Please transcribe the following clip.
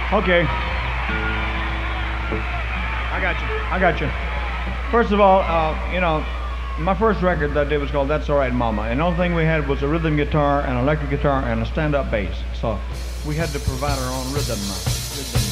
Okay. I got you. First of all, my first record that I did was called That's Alright Mama. And the only thing we had was a rhythm guitar, an electric guitar, and a stand-up bass. So we had to provide our own rhythm.